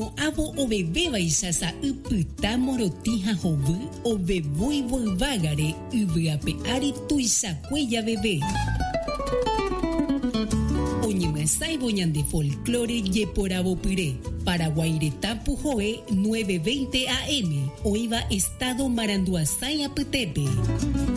no avo o bebé baixasa upyta morotija hovy o bebui voivágare yvyape ari tuisakueya bebé. Oñemesaivo ñande folclore yeporavo pyré. Paraguaireta Pujoe 9:20 AM. Oiva Estado Maranduasaya Petepe.